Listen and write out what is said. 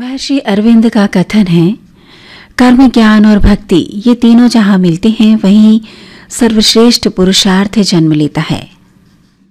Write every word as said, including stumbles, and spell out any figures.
महर्षि अरविंद का कथन है, कर्म, ज्ञान और भक्ति ये तीनों जहां मिलते हैं वहीं सर्वश्रेष्ठ पुरुषार्थ जन्म लेता है।